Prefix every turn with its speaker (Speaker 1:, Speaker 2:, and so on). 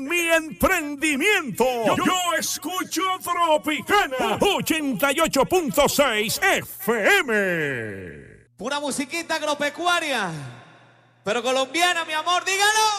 Speaker 1: Mi emprendimiento. Yo escucho Tropicana 88.6 FM.
Speaker 2: Pura musiquita agropecuaria, pero colombiana, mi amor, dígalo.